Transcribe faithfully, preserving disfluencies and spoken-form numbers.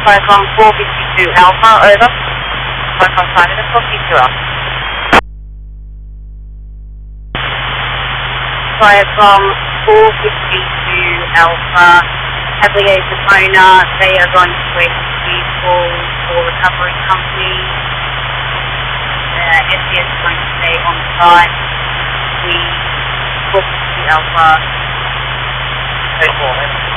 Fire from four fifty-two Alpha, over. Fire from five and four fifty-two Alpha. Fire from four fifty-two Alpha, Aviation owner, they are going to wait to call for recovery company. Uh, S C S is going to stay on site. We four fifty-two Alpha.